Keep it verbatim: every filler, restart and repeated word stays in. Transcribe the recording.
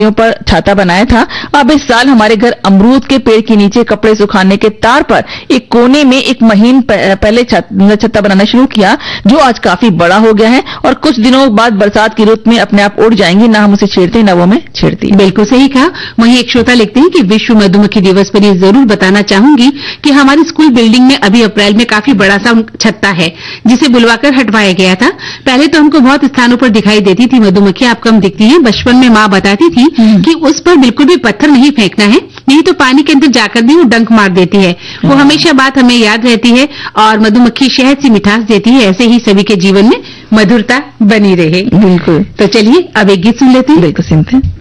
पर छाता बनाया था। अब इस साल हमारे घर अमरूद के पेड़ के नीचे कपड़े सुखाने के तार पर एक कोने में एक महीन पहले छत्ता बनाना शुरू किया, जो आज काफी बड़ा हो गया है और कुछ दिनों बाद बरसात की रुत में अपने आप उड़ जाएंगी। ना हम उसे छेड़ते ना वो हमें छेड़ती। बिल्कुल सही कहा। वहीं एक श्रोता लिखते हैं कि विश्व मधुमक्खी दिवस पर ये जरूर बताना चाहूंगी कि हमारी स्कूल बिल्डिंग में अभी अप्रैल में काफी बड़ा सा छत्ता है, जिसे बुलवाकर हटवाया गया था। पहले तो हमको बहुत स्थानों पर दिखाई देती थी मधुमक्खियां, अब कम दिखती हैं। बचपन में माँ बताती थी कि उस पर बिल्कुल भी पत्थर नहीं फेंकना है, नहीं तो पानी के अंदर जाकर भी वो डंक मार देती है। वो हमेशा बात हमें याद रहती है और मधुमक्खी शहद सी मिठास देती है। ऐसे ही सभी के जीवन में मधुरता बनी रहे। बिल्कुल। तो चलिए अब एक गीत सुन लेते हैं। बिल्कुल सुनते हैं।